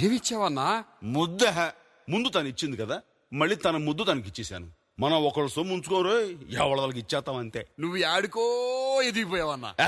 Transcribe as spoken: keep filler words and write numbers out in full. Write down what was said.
ఏమిచ్చావన్నా? ముద్ద. ముందు తను ఇచ్చింది కదా, మళ్ళీ తన ముద్దు తనకి ఇచ్చేసాను. మనం ఒకళ్ళు సొమ్ము ఉంచుకోరు, ఎవరికి ఇచ్చేస్తాం అంతే. నువ్వు ఆడుకో ఎదిగిపోయావన్నా.